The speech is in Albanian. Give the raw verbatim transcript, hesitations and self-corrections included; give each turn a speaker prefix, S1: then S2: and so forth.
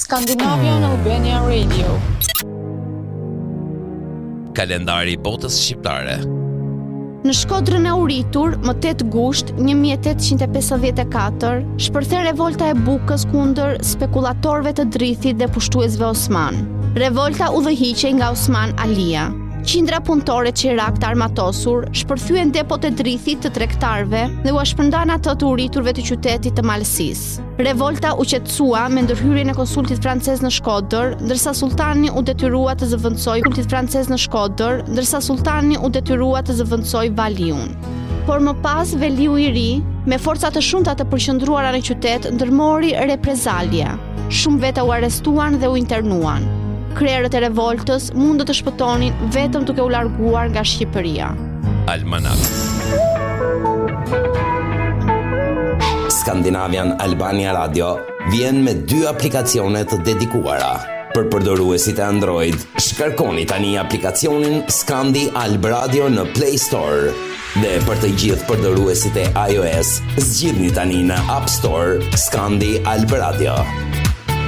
S1: Scandinavian Albania Radio.
S2: Kalendari i botës shqiptare.
S3: Në Shkodrën e uritur, më tetë gusht një mijë e tetëqind e pesëdhjetë e katër, shpërthe revolta e Bukës kundër spekulatorëve të drithit dhe pushtuesve Osman. Revolta udhëhiqej nga Osman Alia. Qindra punëtore qirak të armatosur shpërthyen depot e drithit të tregtarëve dhe u shpërndan ato të uriturve të qytetit të Malësisë. Revolta u qetësua me ndërhyrjen e konsultit francez në Shkodër, ndërsa sultani u detyrua të zëvendësojë konsultit francez në Shkodër, ndërsa sultani u detyrua të zëvendësojë Valiun. Por më pas Veliu i ri, me forca të shumta të përqendruara në qytet, ndërmori reprezalje. Shumë veta u arrestuan dhe u internuan. Krerët e revoltës mund të shpëtonin vetëm duke u larguar nga Shqipëria.
S2: Almanak.
S4: Scandinavian Albania Radio vjen me dy aplikacione të dedikuara. Për përdoruesit e Android, shkarkoni tani aplikacionin Scandi Alb Radio në Play Store. Dhe për të gjithë përdoruesit e iOS, zgjidhni tani në App Store Scandi Alb Radio.